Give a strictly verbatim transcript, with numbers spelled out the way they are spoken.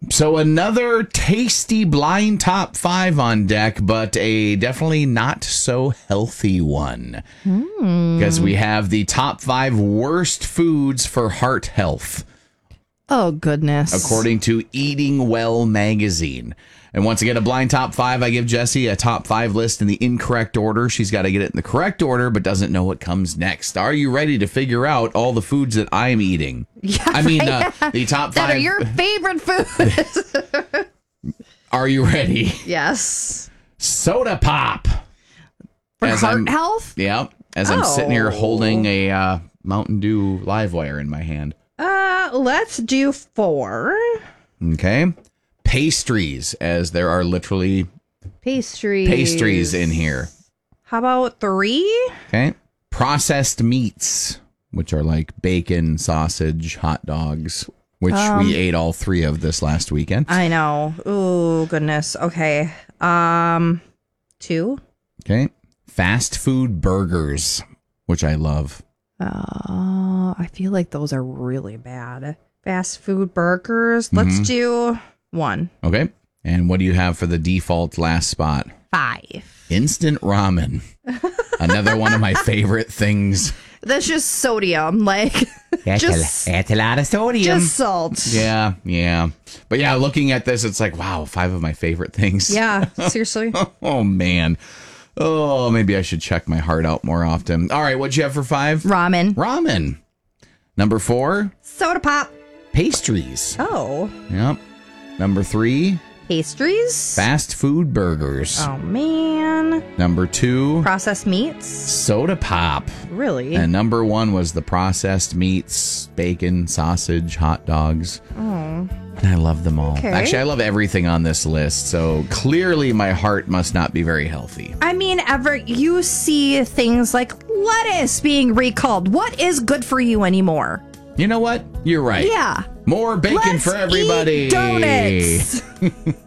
So another tasty blind top five on deck, but a definitely not so healthy one. Mm. Because we have the top five worst foods for heart health. Oh, goodness. According to Eating Well magazine. And once again, a blind top five, I give Jessie a top five list in the incorrect order. She's got to get it in the correct order, but doesn't know what comes next. Are you ready to figure out all the foods that I'm eating? Yeah, I mean, uh, the top five. That are your favorite foods. Are you ready? Yes. Soda pop. For As heart I'm- health? Yeah. As I'm sitting here Oh. holding a uh, Mountain Dew Livewire in my hand. Uh, let's do four. Okay. Pastries, as there are literally Pastries. pastries in here. How about three? Okay. Processed meats, which are like bacon, sausage, hot dogs, which Um, we ate all three of this last weekend. I know. Oh, goodness. Okay. Um, two. Okay. Fast food burgers, which I love. Uh, I feel like those are really bad. Fast food burgers. Let's do one. Okay. And what do you have for the default last spot? Five. Instant ramen. Another one of my favorite things. That's just sodium. Like, That's, just, a, that's a lot of sodium. just salt. Yeah, yeah. But yeah, looking at this, it's like, wow, five of my favorite things. Yeah, seriously. Oh, man. Oh, maybe I should check my heart out more often. All right, what'd you have for five? Ramen. Ramen. Number four, Soda pop. pastries. Oh. Yep. Number three, Pastries. fast food burgers. Oh, man. Number two, Processed meats. soda pop. Really? And number one was the processed meats, bacon, sausage, hot dogs. Oh. And I love them all. Okay. Actually, I love everything on this list. So clearly my heart must not be very healthy. I mean, ever you see things like lettuce being recalled. What is good for you anymore? You know what? You're right. Yeah. More bacon Let's for everybody. eat donuts.